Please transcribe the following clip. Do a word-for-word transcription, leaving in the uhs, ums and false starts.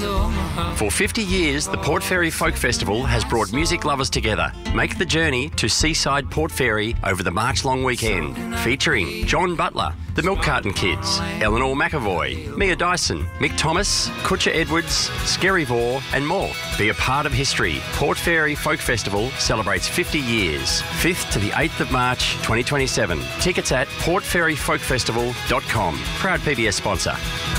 For fifty years, the Port Fairy Folk Festival has brought music lovers together. Make the journey to Seaside Port Fairy over the March long weekend, featuring John Butler, the Milk Carton Kids, Eleanor McAvoy, Mia Dyson, Mick Thomas, Kutcher Edwards, Skerry Vore and more. Be a part of history. Port Fairy Folk Festival celebrates fifty years, fifth to the eighth of March twenty twenty-seven. Tickets at port fairy folk festival dot com. Proud P B S sponsor.